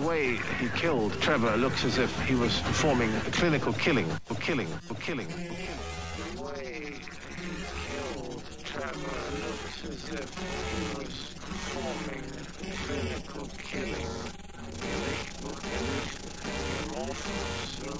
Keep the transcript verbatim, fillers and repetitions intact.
way he killed Trevor looks as if he was performing a clinical killing, or killing, or killing. The way he killed Trevor looks as if he was performing